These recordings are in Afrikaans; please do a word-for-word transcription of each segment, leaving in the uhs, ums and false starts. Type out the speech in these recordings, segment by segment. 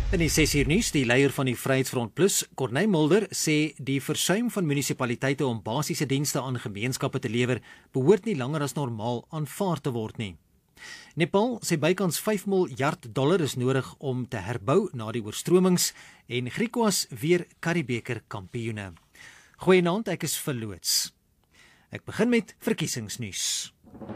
In die ses uur nuus, die leier van die Vryheidsfront Plus, Corneille Mulder, sê die versuim van munisipaliteite om basiese dienste aan gemeenskappe te lewer, behoort nie langer as normaal aanvaar te word nie. Nepal sê bykans vyf miljard dollar is nodig om te herbou na die oorstromings en Griquas weer Karibeker kampioene. Goeienaand, ek is verloots. Ek begin met verkiesingsnuus.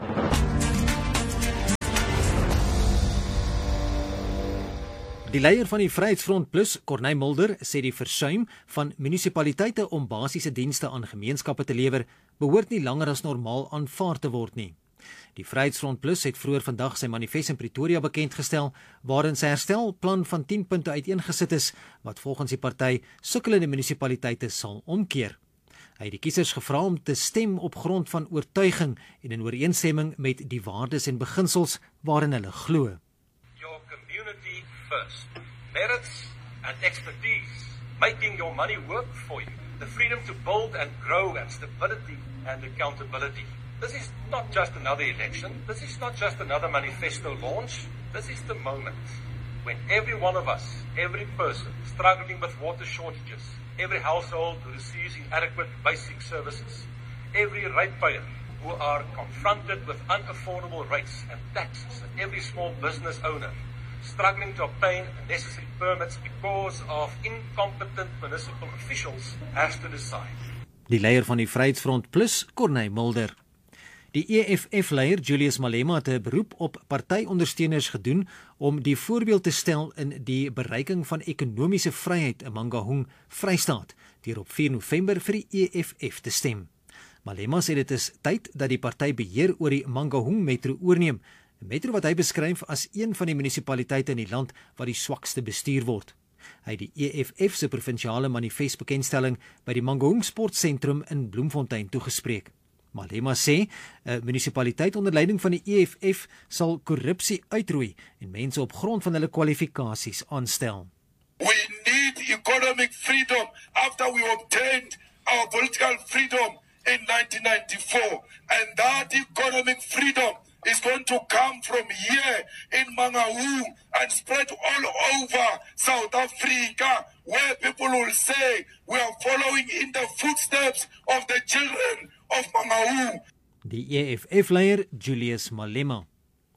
Die leier van die Vryheidsfront Plus, Corneille Mulder, sê die versuim van munisipaliteite om basiese dienste aan gemeenskappe te lewer, behoort nie langer as normaal aanvaar te word nie. Die Vryheidsfront Plus het vroeër vandag sy manifest in Pretoria bekendgestel, waarin sy herstelplan van tien punte uiteengesit is, wat volgens die party sukkelende munisipaliteite sal omkeer. Hy het die kiesers gevra om te stem op grond van oortuiging en in ooreenstemming met die waardes en beginsels waarin hulle glo. Your community first. Merits and expertise, making your money work for you. The freedom to build and grow and stability and accountability. This is not just another election. This is not just another manifesto launch. This is the moment when every one of us, every person struggling with water shortages, every household who receives inadequate basic services, every ratepayer who are confronted with unaffordable rates and taxes, and every small business owner struggling to obtain necessary permits because of incompetent municipal officials has to decide. Die leier van die Vryheidsfront Plus, Corneille Mulder. Die E F F-leier Julius Malema het 'n beroep op partyondersteuners gedoen om die voorbeeld te stel in die bereiking van ekonomiese vryheid in Mangaung, Vrystaat, deur op vier November vir die E F F te stem. Malema sê dit is tyd dat die party beheer oor die Mangaung metro oorneem, 'n metro wat hy beskryf as een van die munisipaliteite in die land wat die swakste bestuur word. Hy het die E F F se provinsiale manifest bekendstelling by die Mangaung Sportsentrum in Bloemfontein toegespreek. Malema sê, 'n munisipaliteit onder leiding van die E F F sal korrupsie uitroei en mense op grond van hulle kwalifikasies aanstel. We need economic freedom after we obtained our political freedom in nineteen ninety-four, and that economic freedom is going to come from here in Mangaung and spread all over South Africa, where people will say we are following in the footsteps of the children of Mangaung. Die E F F-leier Julius Malema.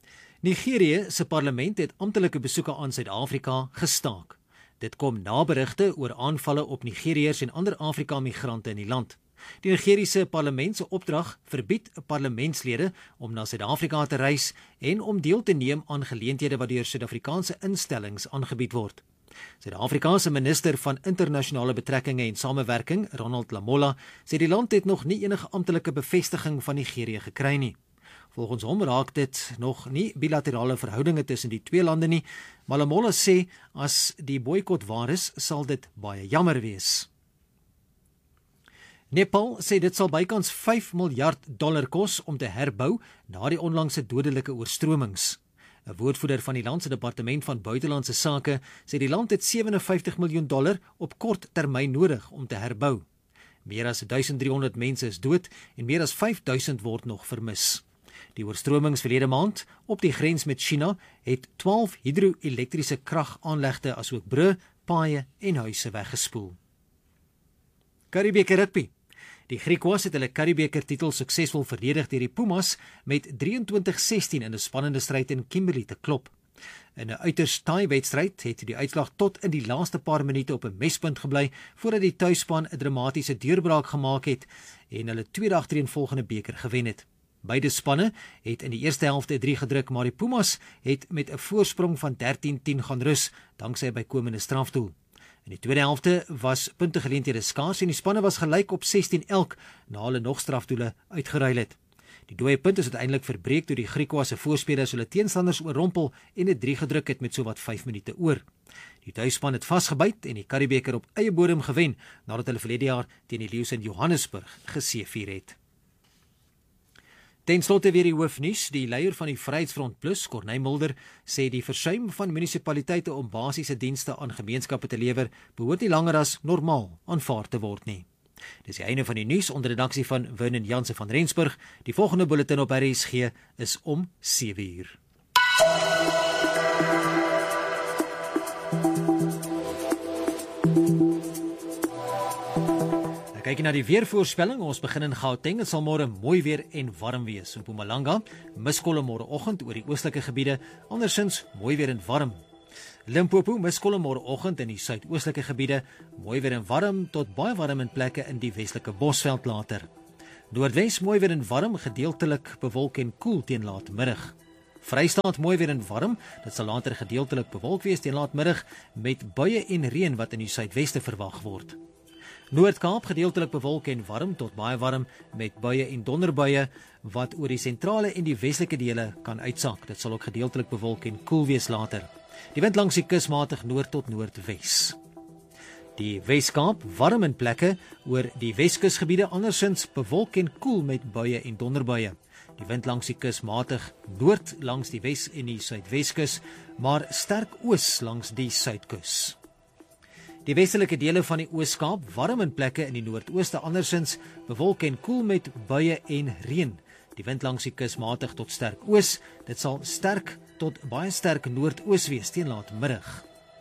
Nigerië se parlement het amptelike besoeke aan Suid-Afrika gestaak. Dit kom na berigte oor aanvalle op Nigeriërs en ander Afrika-migrante in die land. Die Nigeriese parlement se opdrag verbied parlementslede om na Suid-Afrika te reis en om deel te neem aan geleenthede wat deur Suid-Afrikaanse instellings aangebied word. Suid-Afrika se minister van internasionale betrekkinge en samewerking, Ronald Lamola, sê die land het nog nie enige amptelike bevestiging van Nigerië gekry nie. Volgens hom raak dit nog nie bilaterale verhoudinge tussen die twee lande nie, maar Lamola sê as die boikot waar is, sal dit baie jammer wees. Nepal sê dit sal bykans vyf miljard dollar kos om te herbou na die onlangse dodelike oorstromings. 'n Woordvoerder van die land se departement van buitelandse sake sê die land het vyf sewe vyf miljoen dollar op kort termyn nodig om te herbou. Meer as duisend driehonderd mense is dood en meer as vyf duisend word nog vermis. Die oorstromings verlede maand op die grens met China het twaalf hidro-elektriese kragaanlegte asook brûe, paaie en huise weggespoel. Karibeker rugby. Die Griquas het hulle Karibeker titel suksesvol verdedig deur die Pumas met drieëntwintig sestien in 'n spannende stryd in Kimberley te klop. In 'n uiters taai wedstryd het die uitslag tot in die laaste paar minute op 'n mespunt gebly voordat die tuisspan 'n dramatiese deurbraak gemaak het en hulle tweede agtereenvolgende beker gewen het. Beide spanne het in die eerste helfte drie gedruk, maar die Pumas het met 'n voorsprong van dertien tien gaan rus danksy 'n bykomende strafdoel. In die tweede helfte was puntegeleenthede skaars en die spanne was gelyk op sestien elk na hulle nog strafdoele uitgeruil het. Die dooie punt is uiteindelik verbreek toe die Griquas se voorspelers hulle teenstanders oorrompel en dit drie gedruk het met sowat vyf minute oor. Die tuisspan het vasgebyt en die Karibeker op eie bodem gewen nadat hulle verlede jaar teen die Lions in Johannesburg geseëvier het. Ten slotte weer die hoofnuus. Die leier van die Vryheidsfront Plus, Corneille Mulder, sê die versuim van munisipaliteite om basiese dienste aan gemeenskappe te lewer behoort nie langer as normaal aanvaar te word nie. Dis die einde van die nuus onder redaksie van Vernon Jansen van Rensburg. Die volgende bulletin op R S G is om sewe uur. Kyk na die weervoorspelling, ons begin in Gauteng, dit sal môre mooi weer en warm wees. In Mpumalanga, miskolle môreoggend oor die oostelike gebiede, andersins mooi weer en warm. Limpopo, miskolle môreoggend in die suidoostelike gebiede, mooi weer en warm tot baie warm in plekke in die westelike Bosveld later. Noordwes mooi weer en warm, gedeeltelik bewolk en koel teen laatmiddag. Vrystaat mooi weer en warm, dit sal later gedeeltelik bewolk wees teen laatmiddag met buie en reën wat in die suidweste verwag word. Noord-Kaap gedeeltelik bewolk en warm tot baie warm met buie en donderbuie wat oor die sentrale en die westelike dele kan uitsak. Dit sal ook gedeeltelik bewolk en koel wees later. Die wind langs die kus matig noord tot noordwes. Die Wes-Kaap warm in plekke oor die Weskusgebiede, andersins bewolk en koel met buie en donderbuie. Die wind langs die kus matig noord langs die wes en die suidweskus, maar sterk oos langs die suidkus. Die westelike dele van die Oos-Kaap warm in plekke in die noordooste, andersins bewolk en koel met buie en reën. Die wind langs die kus matig tot sterk oos, dit sal sterk tot baie sterk noordoos wees teen laatmiddag.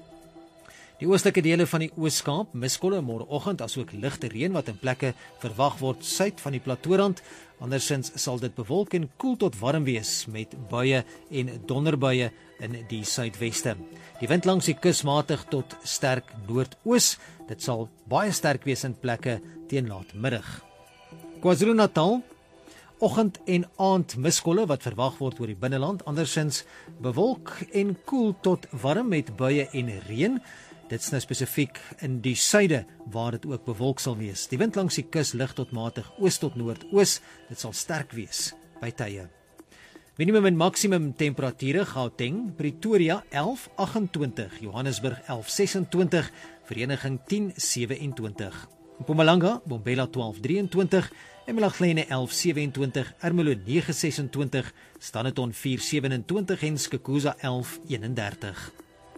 Die oostelike dele van die Oos-Kaap miskolle môreoggend asook ligte reën wat in plekke verwag word suid van die plateaurand. Andersins sal dit bewolk en koel tot warm wees met buie en donderbuie in die suidweste. Die wind langs die kus matig tot sterk noordoos. Dit sal baie sterk wees in plekke teen laatmiddag. KwaZulu-Natal, oggend en aand miskolle wat verwag word oor die binneland. Andersins bewolk en koel tot warm met buie en reën. Dit is nou spesifiek in die suide waar dit ook bewolk sal wees. Die wind langs die kus lig tot matig oos tot noordoos. Dit sal sterk wees by tye. Minimum en maksimum temperature: Gauteng, Pretoria elf agt agt twee, Johannesburg elf ses age, Vereniging tien sewe age. Mpumalanga, Bombela twaalf drie age, eMalahleni elf sewe age, Ermelo nege ses age, Standerton vier sewe age en Skukuza elf een dertig.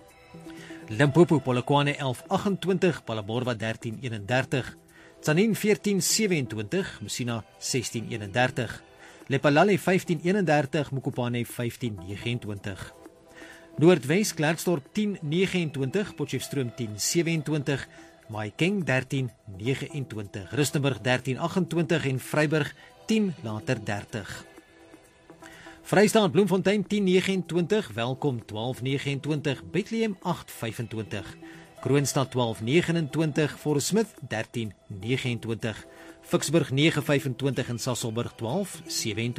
Limpopo, Polokwane elf agt age, Phalaborwa dertien eenendertig, Tzaneen veertien sewe age, Messina sestien eenendertig, Lephalale vyftien eenendertig, Mokopane vyftien nege. Noordwes, Klerksdorp tien nege, Potchefstroom tien sewe, Mahikeng dertien nege, Rustenburg dertien agt en Vryburg tien later dertig. Vrystaat, Bloemfontein tien nege, Welkom twaalf nege, Bethlehem agt vyf, Kroonstad twaalf nege, Forest Smith dertien nege, Ficksburg nege vyf en Sasolburg twaalf sewe.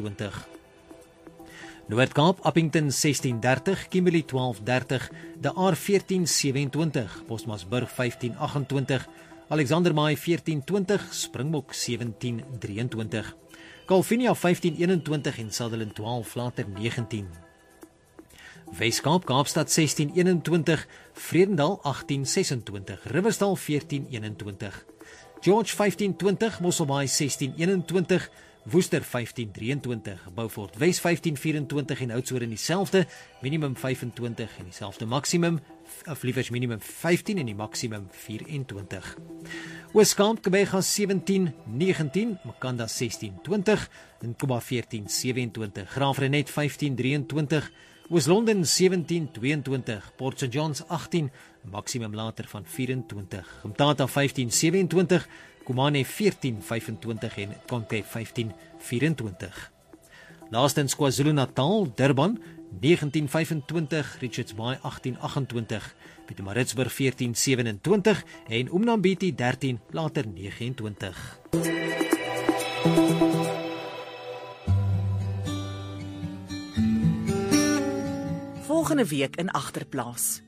Noord-Kaap, Appington sestien dertig, Kimberley twaalf dertig, De Aar veertien sewe, Bosmasburg vyftien agt, Alexandermaai veertien twintig, Springbok sewentien drie, Kalvinia vyftien eenentwintig en Sutherland twaalf later negentien. Wes-Kaap, Kaapstad sestien eenentwintig, Vredendal agtien sesentwintig, Riversdal veertien eenentwintig, George vyftien twintig, Mosselbaai sestien eenentwintig, Woester vyftien drieëntwintig, Beaufort Wes vyftien vyfentwintig en Oudtshoorn dieselfde, minimum vyfentwintig en dieselfde maksimum, of liewers minimum vyftien en die maksimum vyfentwintig. Oos-Kaap, Kebega sewentien negentien, Makanda sestien twintig, Nkoba veertien sewentwintig, Graafrenet vyftien drieëntwintig, Oos-London sewentien tweeëntwintig, Port Saint Johns agtien, maksimum later van vyfentwintig, Mthatha vyftien sewentwintig, Kumane veertien vyfentwintig en Konke vyftien vyfentwintig. Laastens KwaZulu-Natal, Durban negentien vyfentwintig, Richards Bay agtien agt, Pietermaritzburg veertien sewenentwintig en Umnambiti dertien later negenentwintig. Volgende week in Agterplaas.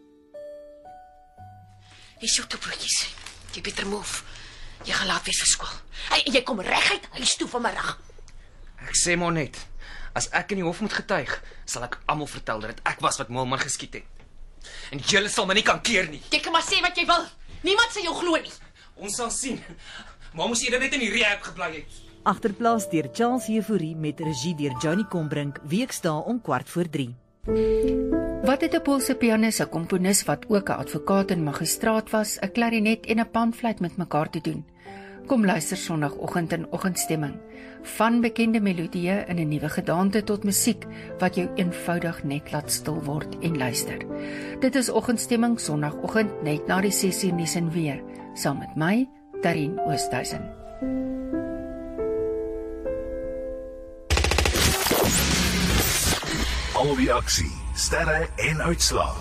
Dis jou toebroodjies. Jy beter move. Jy gaan laat wees vir skool. Hey, jy kom reguit huis toe vanmiddag. Ek sê maar net, as ek in die hof moet getuig, sal ek almal vertel dat ek was wat Moelman geskiet het. En julle sal my nie kan keer nie. Jy kan maar sê wat jy wil. Niemand sal jou glo nie. Ons sal sien. Maar moes eerder net in die rehab gebly het. Agterplaas deur Charles Hefourie met regie deur Johnny Combrink, weksdae om kwart voor drie. Wat het 'n Poolse pianis, 'n komponis wat ook 'n advokaat en magistraat was, 'n klarinet en 'n panfluit met mekaar te doen? Kom luister Sondagoggend in Oggendstemming. Van bekende melodieë in 'n nuwe gedaante tot musiek wat jou eenvoudig net laat stil word en luister. Dit is Oggendstemming Sondagoggend net na die ses uur nuus en weer, saam met my, Darien Oosthuizen. Al die aksie, sterre en uitslae.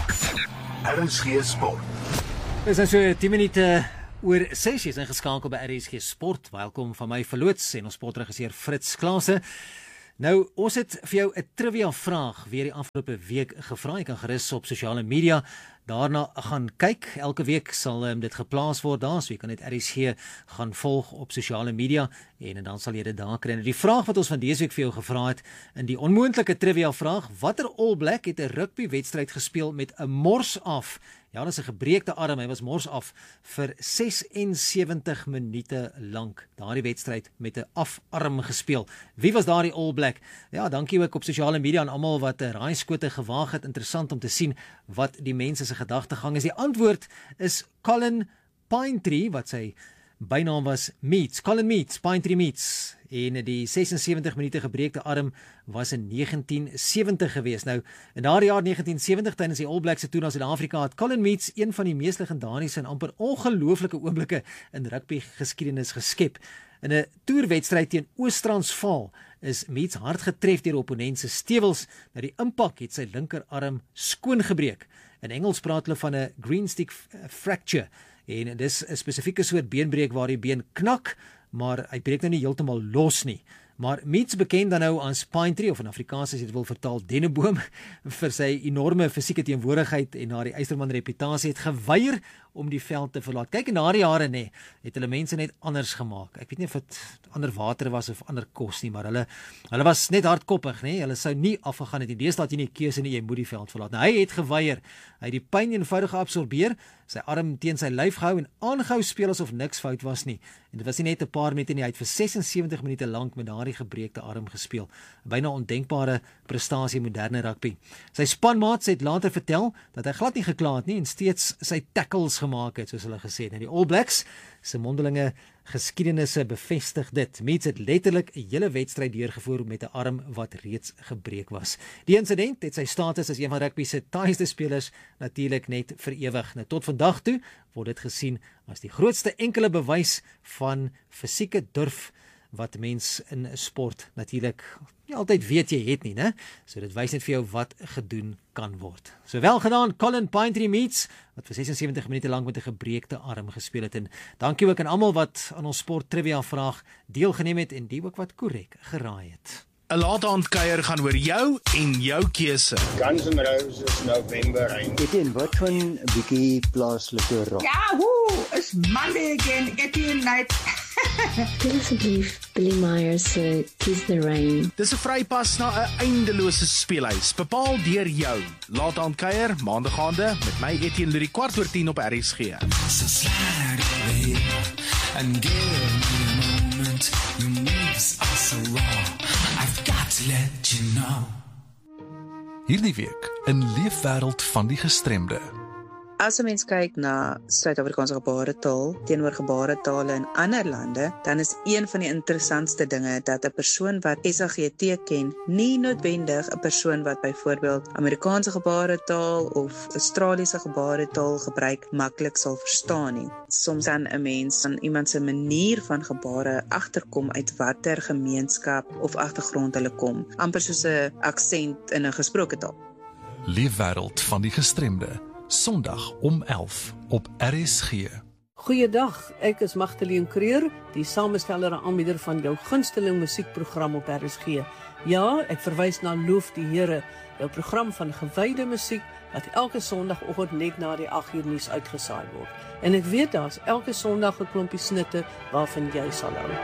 R S G Sport. Dis nou so tien minute oor ses is ingeskakel by R S G Sport. Welkom van my verloots en ons sportregisseur Fritz Klase. Nou, ons het vir jou 'n trivia vraag weer die afgelope week gevra. Jy kan gerus op sosiale media daarna gaan kyk. Elke week sal um, dit geplaas word daar, so jy kan net R S G gaan volg op sosiale media en, en dan sal jy dit daar kry. Nou, die vraag wat ons van dese week vir jou gevra het, in die onmoontlike trivia vraag, watter All Black het 'n rugbywedstryd gespeel met 'n mors af? Ja, dit is 'n gebreekte arm, hy was mors af vir ses en sewentig minute lank. Daardie wedstryd met 'n afarm gespeel. Wie was daardie All Black? Ja, dankie ook op sosiale media aan almal wat 'n raaiskote gewaag het. Interessant om te sien wat die mense se gedagtegang is. Die antwoord is Colin Pinetree, wat sy bynaam was Meats. Colin Meats, Pinetree Meats. En die ses en sewentig minute gebreekte arm was in negentien sewentig gewees. Nou, in daardie jaar negentien sewentig, tydens die All Blacks se toer na Suid-Afrika, het Colin Meats een van die mees legendariese en amper ongelooflike oomblikke in rugby geskiedenis geskep. In 'n toerwedstryd teen Oos-Transvaal is Meats hard getref deur opponent se stewels. Nou, die impak het sy linkerarm skoon gebreek. In Engels praat hulle van 'n green stick fracture. En dis 'n spesifieke soort beenbreek waar die been knak, maar hy breek nou nie heeltemal los nie. Maar Meats, bekend dan nou as Pinetree, of in Afrikaans as jy dit wil vertaal, denneboom, vir sy enorme fisieke teenwoordigheid en na die Eysterman reputasie, het geweier om die veld te verlaat. Kyk, in daardie jare nee, het hulle mense net anders gemaak. Ek weet nie of dit ander water was of ander kos nie, maar hulle hulle was net hardkoppig, nee. Hulle sou nie afgegaan het nie. Deesdae het jy nie keuse nie, jy moet die veld verlaat. Nou, hy het geweier. Hy het die pyn eenvoudig geabsorbeer, sy arm teen sy lyf gehou en aangehou speel asof niks fout was nie. En dit was nie net 'n paar minute nie, hy het vir ses en sewentig minute lank met daardie gebreekte arm gespeel. Byna ondenkbare prestasie in moderne rugby. Sy spanmaats het later vertel dat hy glad nie gekla het nie en steeds sy tackles gemaak het, soos hulle gesê het. En die All Blacks se mondelinge geskiedenisse bevestig dit. Meats het letterlik 'n hele wedstryd deurgevoer met 'n arm wat reeds gebreek was. Die insident het sy status as een van rugby se taaiste spelers natuurlik net vir ewig. Nou, tot vandag toe word dit gesien as die grootste enkele bewys van fisieke durf wat mens in sport natuurlik nie altyd weet jy het nie, né? So dit wys net vir jou wat gedoen kan word. So wel gedaan, Colin Pinetree Meats, wat vir ses en sewentig minute lank met 'n gebreekte arm gespeel het. En dankie ook aan almal wat aan ons sport trivia vraag deelgeneem het en die ook wat korrek geraai het. 'n Late aand kuier gaan oor jou en jou keuse. Guns N' Roses, November Rain. Etienne, wat van 'n bietjie plaaslike rock? Yahoo! It's Monday again, Etienne night. Dit is asseblief Billy Myers se Kiss the Rain. Dis 'n vrypas na 'n eindelose speelhuis, bepaal deur jou. Late aand kuier, maandag aande met my Etienne Lurie kwart oor tien op R S G. So slide away and give me a moment. Your moves are so raw. I've got to let you know. Hierdie week in Leefwêreld van die Gestremde. As 'n mens kyk na Suid-Afrikaanse gebaretaal teenoor gebaretale in ander lande, dan is een van die interessantste dinge dat 'n persoon wat S A G T ken, nie noodwendig 'n persoon wat byvoorbeeld Amerikaanse gebaretaal of Australiese gebaretaal gebruik maklik sal verstaan nie. Soms dan 'n mens aan iemand se manier van gebare agterkom uit watter gemeenskap of agtergrond hulle kom, amper soos 'n aksent in 'n gesproke taal. Leefwêreld van die Gestremde, Sondag om elf op R S G. Goeiedag, ek is Magdalene Creer, die samesteller en aanbieder van jou gunsteling musiekprogram op R S G. Ja, ek verwys na Loof die Here, jou program van gewyde musiek wat elke Sondagoggend net na die agt uur nuus uitgesaai word. En ek weet daar's elke Sondag 'n klompie snitte waarvan jy sal hou.